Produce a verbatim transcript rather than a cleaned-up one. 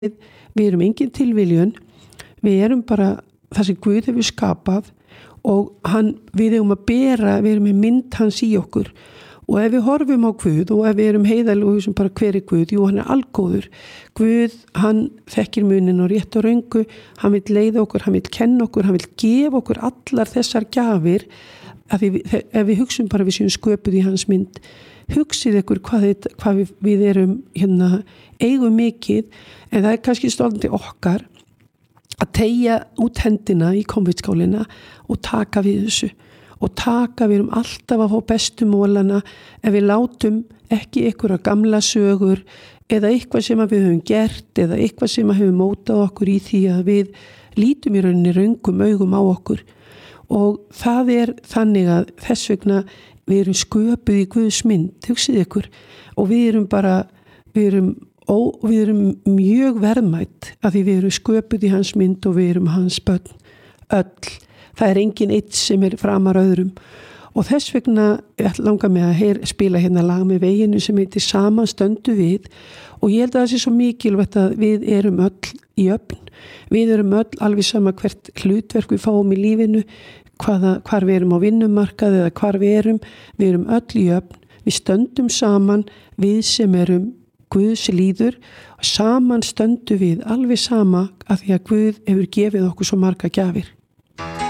við erum engin tilviljun, við erum bara það sem Guð hefur skapað og hann, við erum að bera, við erum með mynd hans í okkur og ef við horfum á Guð og ef við erum heiðal og sem bara hver er Guð, jú hann er algóður Guð, hann þekkir munin og rétt og röngu, hann vil leiða okkur, hann vil kenna okkur, hann vil gefa okkur allar þessar gjafir að við, ef við hugsum bara við séum sköpuð í hans mynd hugsið ykkur hvað, þið, hvað við, við erum hérna, eigum mikið en það er kannski stolandi okkar að teygja út hendina í konfettskálina og taka við þessu og taka, við erum alltaf að fá bestu mólana ef við látum ekki ykkur að gamla sögur eða eitthvað sem við höfum gert eða eitthvað sem hefur mótað okkur í því að við lítum í rauninni röngum augum á okkur og það er þannig að þess vegna við erum sköpuð í Guðs mynd, hugsið ykkur og við erum bara, við erum, ó, við erum mjög verðmætt að því við erum sköpuð í hans mynd og við erum hans börn öll. Það er engin eitt sem er framar öðrum og þess vegna langar mig að heyr, spila hérna lag með veginu sem heitir Saman stöndu við og ég held að það sé svo mikilvægt að við erum öll í öfn. Við erum öll alveg sama hvert hlutverk við fáum í lífinu, hvaða, hvar við erum á vinnumarkaði eða hvar við erum. Við erum öll í öfn. Við stöndum saman, við sem erum Guðs líður og saman stöndum við alveg sama að því að Guð hefur gefið okkur svo marga gjafir.